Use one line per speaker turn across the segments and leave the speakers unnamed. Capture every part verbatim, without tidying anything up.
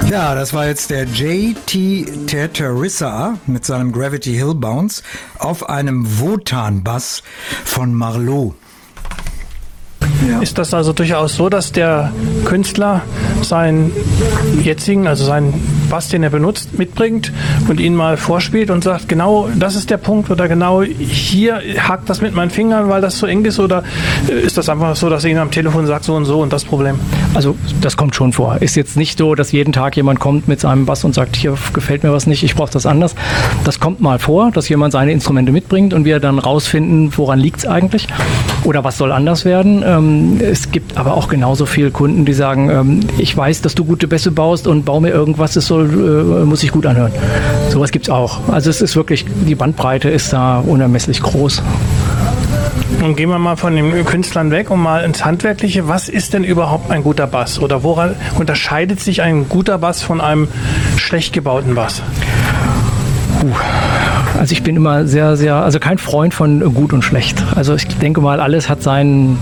Ja, das war jetzt der J T Terterissa mit seinem Gravity Hill Bounce auf einem Wotan-Bass von Marleau.
Ja. Ist das also durchaus so, dass der Künstler seinen jetzigen, also seinen Bass, den er benutzt, mitbringt und ihn mal vorspielt und sagt, genau das ist der Punkt oder genau hier hakt das mit meinen Fingern, weil das so eng ist, oder ist das einfach so, dass er ihn am Telefon sagt, so und so und das Problem?
Also das kommt schon vor. Ist jetzt nicht so, dass jeden Tag jemand kommt mit seinem Bass und sagt, hier gefällt mir was nicht, ich brauche das anders. Das kommt mal vor, dass jemand seine Instrumente mitbringt und wir dann rausfinden, woran liegt es eigentlich oder was soll anders werden. Es gibt aber auch genauso viele Kunden, die sagen, ich weiß, dass du gute Bässe baust und bau mir irgendwas, das soll, muss sich gut anhören. Sowas gibt es auch. Also es ist wirklich, die Bandbreite ist da unermesslich groß.
Und gehen wir mal von den Künstlern weg und mal ins Handwerkliche. Was ist denn überhaupt ein guter Bass? Oder woran unterscheidet sich ein guter Bass von einem schlecht gebauten Bass?
Uh. Also ich bin immer sehr, sehr, also kein Freund von gut und schlecht. Also ich denke mal, alles hat seinen,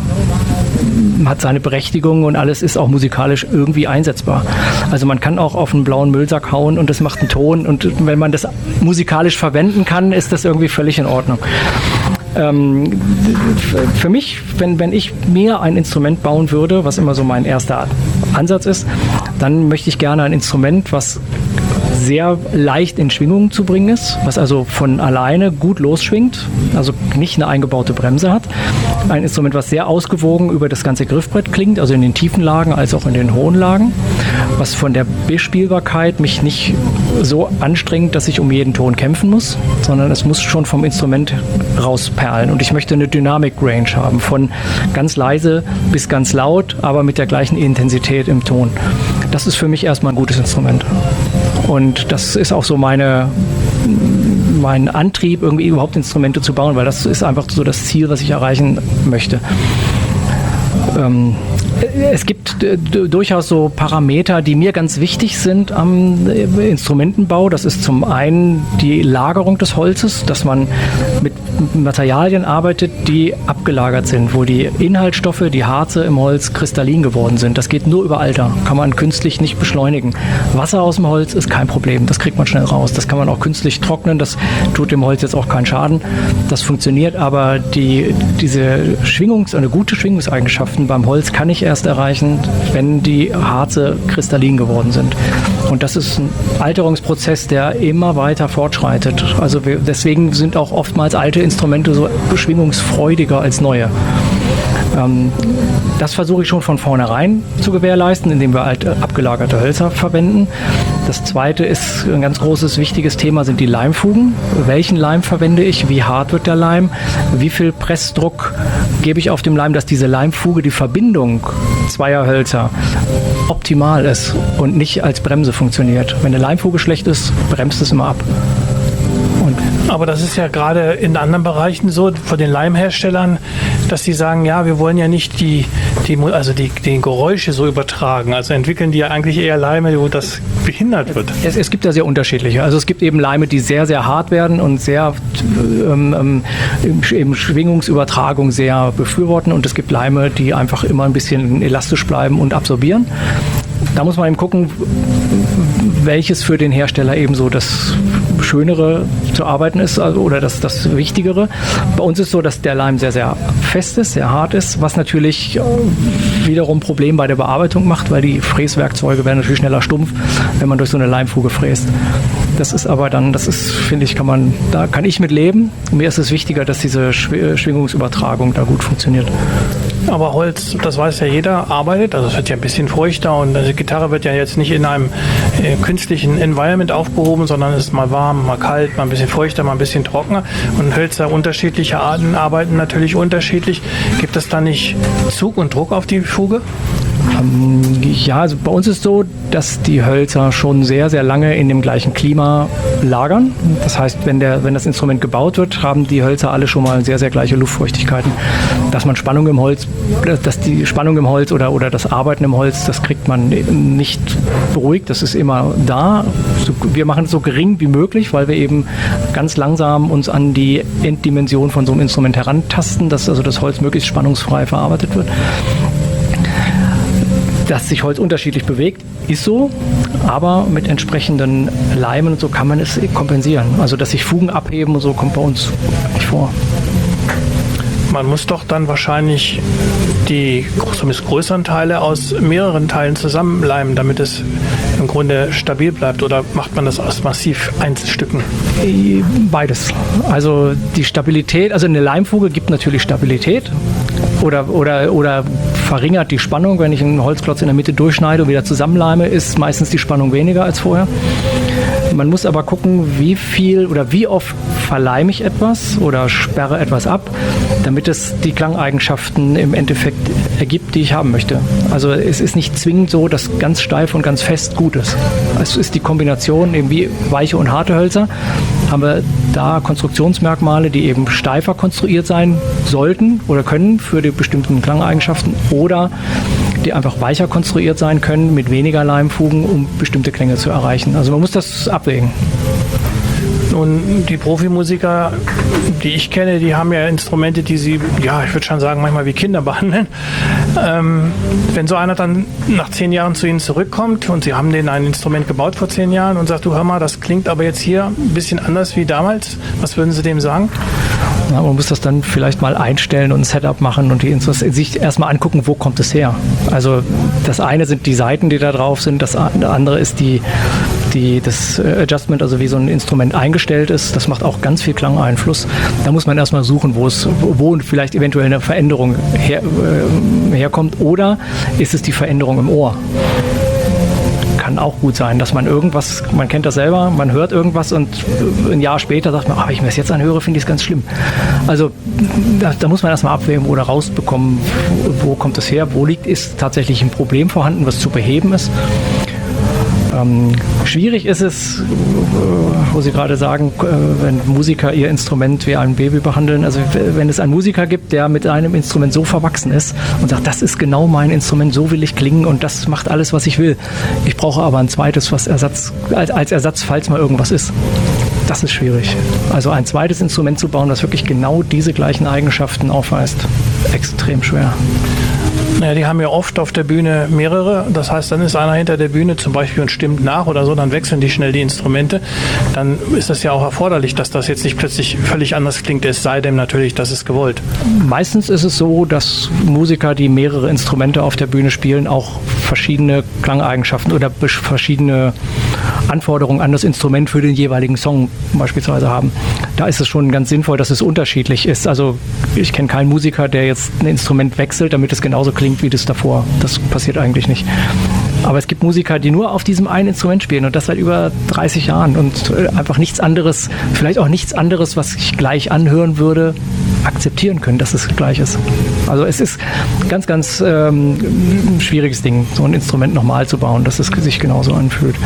hat seine Berechtigung und alles ist auch musikalisch irgendwie einsetzbar. Also man kann auch auf einen blauen Müllsack hauen und das macht einen Ton, und wenn man das musikalisch verwenden kann, ist das irgendwie völlig in Ordnung. Ähm, für mich, wenn, wenn ich mir ein Instrument bauen würde, was immer so mein erster Ansatz ist, dann möchte ich gerne ein Instrument, was sehr leicht in Schwingung zu bringen ist, was also von alleine gut losschwingt, also nicht eine eingebaute Bremse hat. Ein Instrument, was sehr ausgewogen über das ganze Griffbrett klingt, also in den tiefen Lagen als auch in den hohen Lagen, was von der Bespielbarkeit mich nicht so anstrengt, dass ich um jeden Ton kämpfen muss, sondern es muss schon vom Instrument rausperlen. Und ich möchte eine Dynamic-Range haben, von ganz leise bis ganz laut, aber mit der gleichen Intensität im Ton. Das ist für mich erstmal ein gutes Instrument. Und das ist auch so meine, mein Antrieb, irgendwie überhaupt Instrumente zu bauen, weil das ist einfach so das Ziel, was ich erreichen möchte. Ähm, es gibt äh, durchaus so Parameter, die mir ganz wichtig sind am äh, Instrumentenbau. Das ist zum einen die Lagerung des Holzes, dass man mit Materialien arbeitet, die abgelagert sind, wo die Inhaltsstoffe, die Harze im Holz kristallin geworden sind. Das geht nur über Alter, kann man künstlich nicht beschleunigen. Wasser aus dem Holz ist kein Problem, das kriegt man schnell raus. Das kann man auch künstlich trocknen, das tut dem Holz jetzt auch keinen Schaden. Das funktioniert, aber die, diese Schwingungs-, eine gute Schwingungseigenschaften beim Holz kann ich erst erreichen, wenn die Harze kristallin geworden sind. Und das ist ein Alterungsprozess, der immer weiter fortschreitet. Also wir, deswegen sind auch oftmals alte Instrumente so schwingungsfreudiger als neue. Ähm, das versuche ich schon von vornherein zu gewährleisten, indem wir alte, abgelagerte Hölzer verwenden. Das zweite ist ein ganz großes, wichtiges Thema, sind die Leimfugen. Welchen Leim verwende ich? Wie hart wird der Leim? Wie viel Pressdruck gebe ich auf dem Leim, dass diese Leimfuge, die Verbindung zweier Hölzer optimal ist und nicht als Bremse funktioniert. Wenn eine Leimfuge schlecht ist, bremst es immer ab. Und
aber das ist ja gerade in anderen Bereichen so, von den Leimherstellern, dass die sagen, ja, wir wollen ja nicht die, die, also die, die Geräusche so übertragen. Also entwickeln die ja eigentlich eher Leime, wo das behindert wird.
Es, es gibt ja sehr unterschiedliche. Also es gibt eben Leime, die sehr, sehr hart werden und sehr ähm, eben Schwingungsübertragung sehr befürworten. Und es gibt Leime, die einfach immer ein bisschen elastisch bleiben und absorbieren. Da muss man eben gucken, welches für den Hersteller eben so das Schönere zu arbeiten ist, also, oder das, das Wichtigere. Bei uns ist so, dass der Leim sehr, sehr fest ist, sehr hart ist, was natürlich wiederum ein Problem bei der Bearbeitung macht, weil die Fräswerkzeuge werden natürlich schneller stumpf, wenn man durch so eine Leimfuge fräst. Das ist aber dann, das ist, finde ich, kann man, da kann ich mit leben. Mir ist es wichtiger, dass diese Schwingungsübertragung da gut funktioniert.
Aber Holz, das weiß ja jeder, arbeitet, also es wird ja ein bisschen feuchter und die Gitarre wird ja jetzt nicht in einem äh, künstlichen Environment aufgehoben, sondern es ist mal warm, mal kalt, mal ein bisschen feuchter, mal ein bisschen trockener, und Hölzer unterschiedlicher Arten arbeiten natürlich unterschiedlich. Gibt es da nicht Zug und Druck auf die Fuge?
Ähm, ja, also bei uns ist es so, dass die Hölzer schon sehr, sehr lange in dem gleichen Klima lagern. Das heißt, wenn, der, wenn das Instrument gebaut wird, haben die Hölzer alle schon mal sehr, sehr gleiche Luftfeuchtigkeiten. Dass man Spannung im Holz, dass die Spannung im Holz oder, oder das Arbeiten im Holz, das kriegt man nicht beruhigt, das ist immer da. Wir machen es so gering wie möglich, weil wir eben ganz langsam uns an die Enddimension von so einem Instrument herantasten, dass also das Holz möglichst spannungsfrei verarbeitet wird. dass sich Holz unterschiedlich bewegt, ist so, aber mit entsprechenden Leimen und so kann man es kompensieren. Also dass sich Fugen abheben und so kommt bei uns nicht vor.
Man muss doch dann wahrscheinlich die zumindest größeren Teile aus mehreren Teilen zusammenleimen, damit es im Grunde stabil bleibt, oder macht man das aus massiv Einzelstücken?
Beides. Also die Stabilität, also eine Leimfuge gibt natürlich Stabilität oder, oder, oder verringert die Spannung. Wenn ich einen Holzklotz in der Mitte durchschneide und wieder zusammenleime, ist meistens die Spannung weniger als vorher. Man muss aber gucken, wie viel oder wie oft verleime ich etwas oder sperre etwas ab, damit es die Klangeigenschaften im Endeffekt ergibt, die ich haben möchte. Also es ist nicht zwingend so, dass ganz steif und ganz fest gut ist. Es ist die Kombination eben wie weiche und harte Hölzer. Haben wir da Konstruktionsmerkmale, die eben steifer konstruiert sein sollten oder können für die bestimmten Klangeigenschaften oder die einfach weicher konstruiert sein können mit weniger Leimfugen, um bestimmte Klänge zu erreichen. Also man muss das abwägen.
Nun, die Profimusiker, die ich kenne, die haben ja Instrumente, die sie, ja, ich würde schon sagen, manchmal wie Kinder behandeln. Ähm, wenn so einer dann nach zehn Jahren zu ihnen zurückkommt und sie haben denen ein Instrument gebaut vor zehn Jahren und sagt, du hör mal, das klingt aber jetzt hier ein bisschen anders wie damals, was würden Sie dem sagen?
Ja, man muss das dann vielleicht mal einstellen und ein Setup machen und die sich erstmal angucken, wo kommt es her. Also das eine sind die Saiten, die da drauf sind, das andere ist die, die, das Adjustment, also wie so ein Instrument eingestellt ist. Das macht auch ganz viel Klangeinfluss. Da muss man erstmal suchen, wo es, wo vielleicht eventuell eine Veränderung her, äh, herkommt, oder ist es die Veränderung im Ohr? Kann auch gut sein, dass man irgendwas, man kennt das selber, man hört irgendwas und ein Jahr später sagt man, ah, wenn ich mir das jetzt anhöre, finde ich es ganz schlimm. Also da, da muss man erstmal abwägen oder rausbekommen, wo, wo kommt es her, wo liegt, ist tatsächlich ein Problem vorhanden, was zu beheben ist. Ähm, schwierig ist es, wo Sie gerade sagen, wenn Musiker ihr Instrument wie ein Baby behandeln. Also wenn es einen Musiker gibt, der mit einem Instrument so verwachsen ist und sagt, das ist genau mein Instrument, so will ich klingen und das macht alles, was ich will. Ich brauche aber ein zweites, was Ersatz, als, als Ersatz, falls mal irgendwas ist. Das ist schwierig. Also ein zweites Instrument zu bauen, das wirklich genau diese gleichen Eigenschaften aufweist, extrem schwer.
Ja, die haben ja oft auf der Bühne mehrere. Das heißt, dann ist einer hinter der Bühne zum Beispiel und stimmt nach oder so, dann wechseln die schnell die Instrumente. Dann ist es ja auch erforderlich, dass das jetzt nicht plötzlich völlig anders klingt, es sei denn natürlich, das ist gewollt.
Meistens ist es so, dass Musiker, die mehrere Instrumente auf der Bühne spielen, auch verschiedene Klangeigenschaften oder verschiedene Anforderungen an das Instrument für den jeweiligen Song beispielsweise haben. Da ist es schon ganz sinnvoll, dass es unterschiedlich ist. Also ich kenne keinen Musiker, der jetzt ein Instrument wechselt, damit es genauso klingt wie das davor. Das passiert eigentlich nicht. Aber es gibt Musiker, die nur auf diesem einen Instrument spielen und das seit über dreißig Jahren und einfach nichts anderes, vielleicht auch nichts anderes, was ich gleich anhören würde, akzeptieren können, dass es gleich ist. Also es ist ein ganz, ganz ähm, schwieriges Ding, so ein Instrument nochmal zu bauen, dass es sich genauso anfühlt.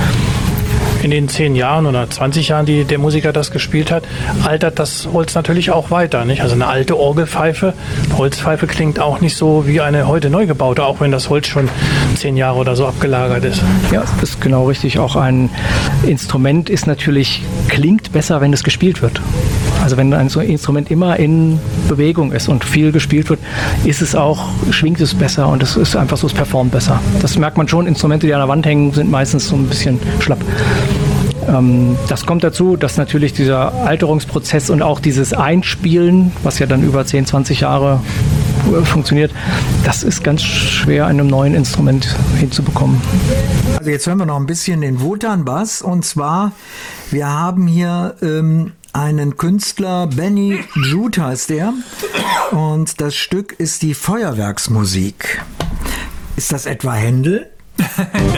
In den zehn Jahren oder zwanzig Jahren, die der Musiker das gespielt hat, altert das Holz natürlich auch weiter, nicht? Also eine alte Orgelpfeife, Holzpfeife klingt auch nicht so wie eine heute neu gebaute, auch wenn das Holz schon zehn Jahre oder so abgelagert ist.
Ja, das ist genau richtig. Auch ein Instrument ist natürlich, klingt besser, wenn es gespielt wird. Also wenn ein Instrument immer in Bewegung ist und viel gespielt wird, ist es auch, schwingt es besser und es ist einfach so, es performt besser. Das merkt man schon, Instrumente, die an der Wand hängen, sind meistens so ein bisschen schlapp. Ähm, das kommt dazu, dass natürlich dieser Alterungsprozess und auch dieses Einspielen, was ja dann über zehn, zwanzig Jahre funktioniert, das ist ganz schwer an einem neuen Instrument hinzubekommen.
Also jetzt hören wir noch ein bisschen den Wotan-Bass und zwar, wir haben hier ähm, einen Künstler, Benny Jude heißt er, und das Stück ist die Feuerwerksmusik. Ist das etwa Händel?